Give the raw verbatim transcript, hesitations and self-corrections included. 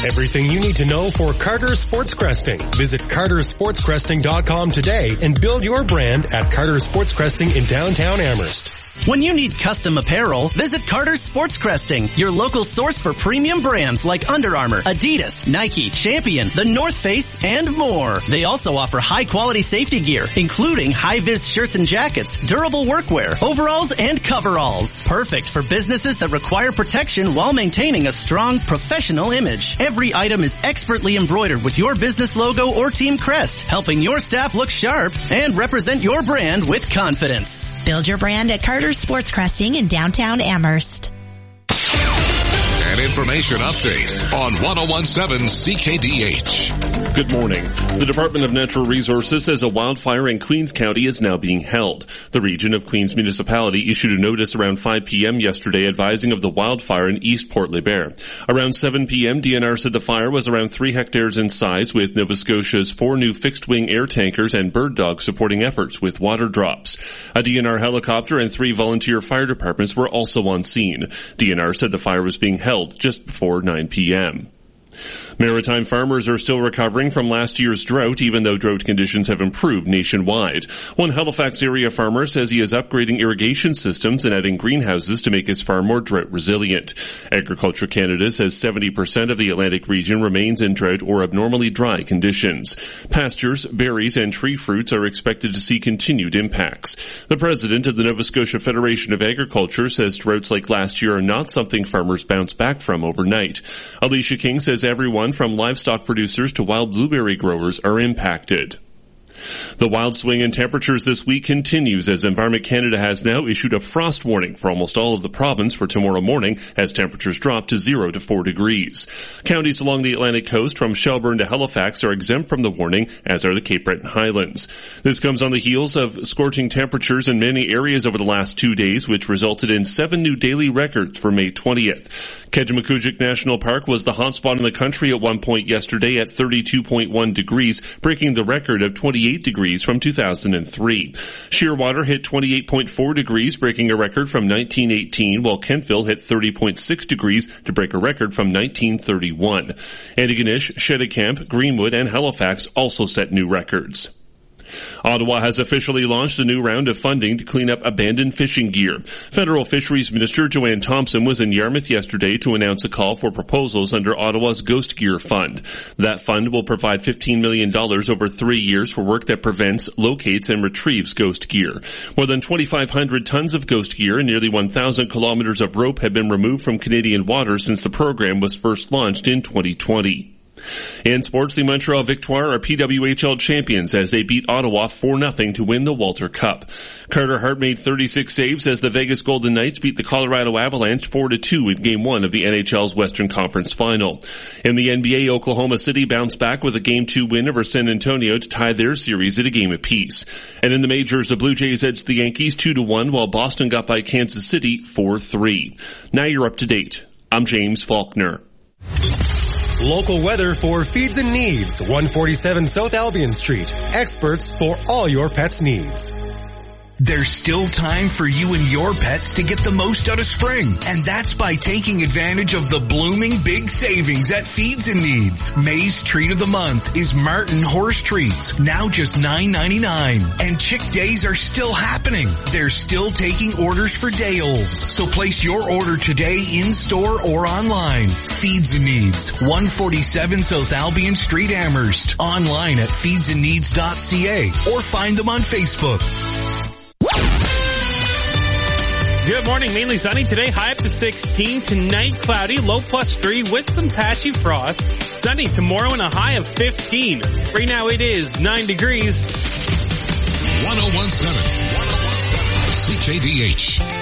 Everything you need to know for Carter Sports Cresting. Visit carter sports cresting dot com today and build your brand at Carter Sports Cresting in downtown Amherst. When you need custom apparel, visit Carter's Sports Cresting, your local source for premium brands like Under Armour, Adidas, Nike, Champion, The North Face, and more. They also offer high-quality safety gear, including high-vis shirts and jackets, durable workwear, overalls, and coveralls. Perfect for businesses that require protection while maintaining a strong, professional image. Every item is expertly embroidered with your business logo or team crest, helping your staff look sharp and represent your brand with confidence. Build your brand at Carter Sports Cresting in downtown Amherst. An information update on one oh one seven C K D H. Good morning. The Department of Natural Resources says a wildfire in Queens County is now being held. The region of Queens Municipality issued a notice around five p.m. yesterday advising of the wildfire in East Port Liber. Around seven p.m., D N R said the fire was around three hectares in size, with Nova Scotia's four new fixed-wing air tankers and bird dogs supporting efforts with water drops. A D N R helicopter and three volunteer fire departments were also on scene. D N R said the fire was being held just before nine p.m. Maritime farmers are still recovering from last year's drought, even though drought conditions have improved nationwide. One Halifax area farmer says he is upgrading irrigation systems and adding greenhouses to make his farm more drought resilient. Agriculture Canada says seventy percent of the Atlantic region remains in drought or abnormally dry conditions. Pastures, berries, and tree fruits are expected to see continued impacts. The president of the Nova Scotia Federation of Agriculture says droughts like last year are not something farmers bounce back from overnight. Alicia King says everyone from livestock producers to wild blueberry growers are impacted. The wild swing in temperatures this week continues as Environment Canada has now issued a frost warning for almost all of the province for tomorrow morning as temperatures drop to zero to four degrees. Counties along the Atlantic coast from Shelburne to Halifax are exempt from the warning, as are the Cape Breton Highlands. This comes on the heels of scorching temperatures in many areas over the last two days, which resulted in seven new daily records for May twentieth. Kejimkujik National Park was the hotspot in the country at one point yesterday at thirty-two point one degrees, breaking the record of twenty-eight degrees from two thousand three. Shearwater hit twenty-eight point four degrees, breaking a record from nineteen eighteen, while Kentville hit thirty point six degrees to break a record from nineteen thirty-one. Antigonish, Cheticamp, Greenwood, and Halifax also set new records. Ottawa has officially launched a new round of funding to clean up abandoned fishing gear. Federal Fisheries Minister Joanne Thompson was in Yarmouth yesterday to announce a call for proposals under Ottawa's Ghost Gear Fund. That fund will provide fifteen million dollars over three years for work that prevents, locates, and retrieves ghost gear. More than twenty-five hundred tons of ghost gear and nearly one thousand kilometers of rope have been removed from Canadian waters since the program was first launched in twenty twenty. In sports, the Montreal Victoire are P W H L champions as they beat Ottawa four nothing to win the Walter Cup. Carter Hart made thirty-six saves as the Vegas Golden Knights beat the Colorado Avalanche four to two in Game one of the N H L's Western Conference Final. In the N B A, Oklahoma City bounced back with a Game two win over San Antonio to tie their series at a game apiece. And in the majors, the Blue Jays edged the Yankees two to one, while Boston got by Kansas City four three. Now you're up to date. I'm James Faulkner. Local weather for Feeds and Needs, one forty-seven South Albion Street. Experts for all your pets' needs. There's still time for you and your pets to get the most out of spring, and that's by taking advantage of the blooming big savings at Feeds and Needs. May's treat of the month is Martin Horse Treats, now just nine ninety-nine. And Chick Days are still happening. They're still taking orders for day-olds, so place your order today in-store or online. Feeds and Needs, one forty-seven South Albion Street, Amherst. Online at feeds and needs dot c a or find them on Facebook. Good morning. Mainly sunny today. High up to sixteen. Tonight, cloudy. Low plus three with some patchy frost. Sunny tomorrow and a high of fifteen. Right now it is nine degrees. one oh one seven C K D H.